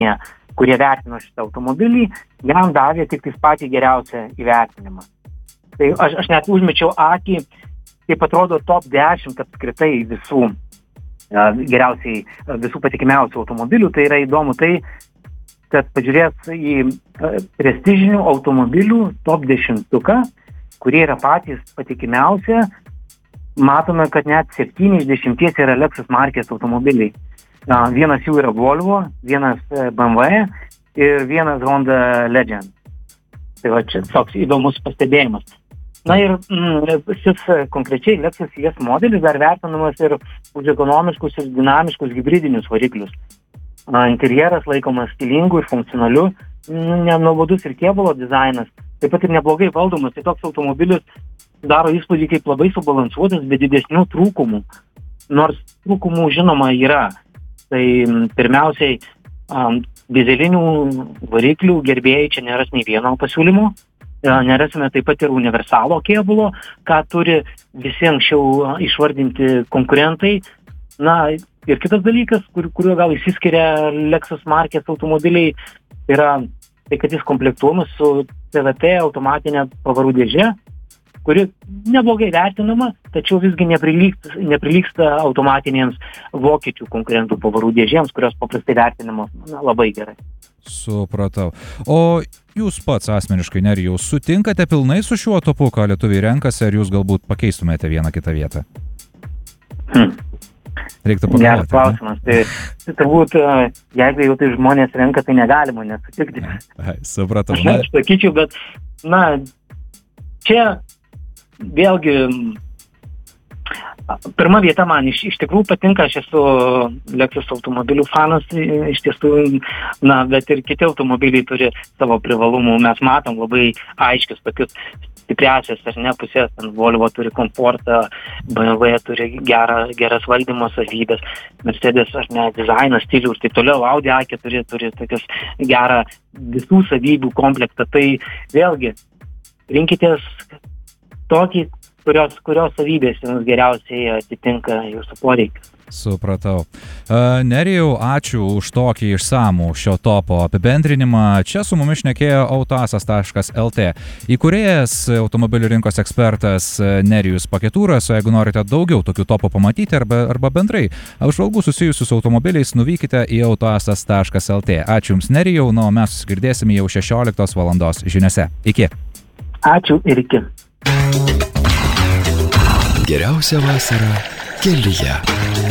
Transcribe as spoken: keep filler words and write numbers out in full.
kurie vertino šitą automobilį, jam davė tik tais patį geriausią įvertinimą. Tai aš, aš net užmečiau akį, kaip atrodo top dešimt apskritai visų geriausiai, visų patikimiausių automobilių. Tai yra įdomu tai, kad pažiūrės į prestižinių automobilių top dešimtuką, kurie yra patys patikimiausi, matome, kad net septyni iš dešimties yra Lexus markės automobiliai. Vienas jų yra Volvo, vienas B M W ir vienas Honda Legend. Tai va čia toks įdomus pastebėjimas. Na ir mm, šis konkrečiai Lexus I S modelis dar vertinamas ir už ekonomiškus ir dinamiškus hibridinius variklius. Interjeras laikomas stilingu ir funkcionaliu, nenuobodus ir kėbulo dizainas, taip pat ir neblogai valdomas. Tai toks automobilis daro įspūdį kaip labai subalansuotas, be didesnių trūkumų. Nors trūkumų žinoma yra. Tai pirmiausiai dizelinių variklių gerbėjai čia neras nei vieno pasiūlymo. Nerasime taip pat ir universalo kėbulo, ką turi visi anksčiau išvardinti konkurentai. Na ir kitas dalykas, kur, kuriuo gal išsiskiria Lexus markės automobiliai, yra tai, kad jis komplektuojamas su C V T automatinė pavarų dėžė, kuri neblogai vertinama, tačiau visgi neprilygsta, neprilygsta automatinėms vokiečių konkurentų pavarų dėžėms, kurios paprastai vertinamos na, labai gerai. Supratau. O jūs pats asmeniškai, Nerijau, sutinkate pilnai su šiuo topu, ką lietuviai renkasi, ar jūs galbūt pakeistumėte vieną kitą vietą? Hmm. Reiktų pagalvoti. Geras klausimas. Tai, tai turbūt, jeigu jau tai žmonės renka, tai negalima nesutikti. Ai, supratau. Aš sakyčiau, bet, na, čia vėlgi, pirma vieta man iš, iš tikrųjų patinka, aš esu Lexus automobilių fanas, iš tiesų, na, bet ir kiti automobiliai turi savo privalumų. Mes matom labai aiškius tokius stipriasias, ar ne, pusės, Volvo turi komfortą, B M W turi gerą, geras valdymo savybės, Mercedes, ar ne, dizainas, stilių ir taip toliau, Audi A keturi turi tokius gerą visų savybių komplektą. Tai vėlgi, rinkitės tokį, kurios, kurios savybės jums geriausiai atitinka jūsų poreikius. Supratau. Nerijau, ačiū už tokį išsamų šio topo apibendrinimą. Čia su mumis šnekėjo autoasas taškas el tė įkūrėjas, automobilių rinkos ekspertas Nerijus Paketūras. O jeigu norite daugiau tokių topų pamatyti arba, arba bendrai apžvalgų susijusių su automobiliais, nuvykite į autoasas taškas el tė. Ačiū Jums, Nerijau, na, o mes susigirdėsime jau šešioliktos valandos žiniose. Iki. Ačiū ir iki. Geriausia vasara kelyje.